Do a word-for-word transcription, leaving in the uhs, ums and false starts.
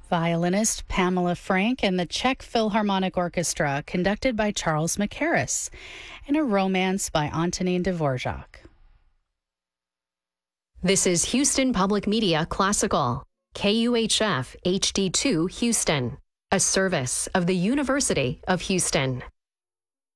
Violinist Pamela Frank and the Czech Philharmonic Orchestra, conducted by Charles Mackerras, and a romance by Antonin Dvorak. This is Houston Public Media Classical, K U H F H D two Houston, a service of the University of Houston.